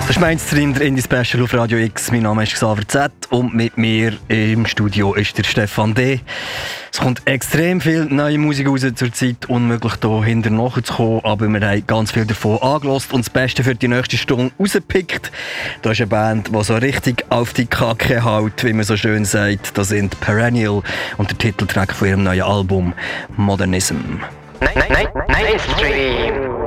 Das ist Mainstream, der Indie-Special auf Radio X. Mein Name ist Xaver Z und mit mir im Studio ist der Stefan D. Es kommt extrem viel neue Musik raus zur Zeit, unmöglich hier hinterher nachzukommen, aber wir haben ganz viel davon angehört und das Beste für die nächste Stunde rausgepickt. Da ist eine Band, die so richtig auf die Kacke haut, wie man so schön sagt. Das sind Perennial und der Titeltrack von ihrem neuen Album Modernism. Mainstream.